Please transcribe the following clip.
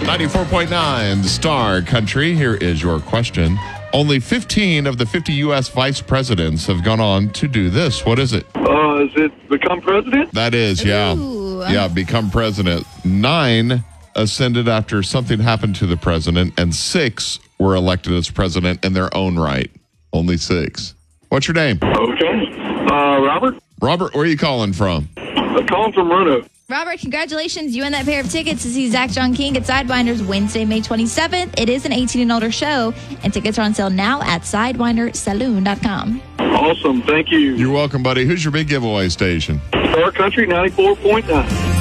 94.9 Star Country. Here is your question. Only 15 of the 50 U.S. vice presidents have gone on to do this. What is it? Is it become president? That is, yeah. Ooh. Yeah, become president. 9 ascended after something happened to the president, and 6 were elected as president in their own right. Only 6. What's your name? Okay. Robert? Robert, where are you calling from? I'm calling from Roanoke. Robert, congratulations. You won that pair of tickets to see Zach John King at Sidewinders Wednesday, May 27th. It is an 18 and older show, and tickets are on sale now at SidewinderSaloon.com. Awesome. Thank you. You're welcome, buddy. Who's your big giveaway station? Star Country 94.9.